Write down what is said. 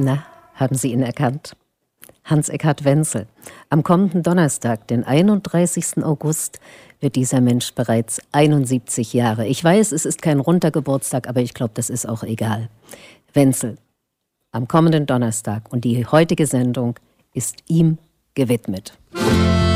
Na, haben Sie ihn erkannt? Hans-Eckhard Wenzel. Am kommenden Donnerstag, den 31. August, wird dieser Mensch bereits 71 Jahre. Ich weiß, es ist kein runder Geburtstag, aber ich glaube, das ist auch egal. Wenzel, am kommenden Donnerstag, und die heutige Sendung ist ihm gewidmet.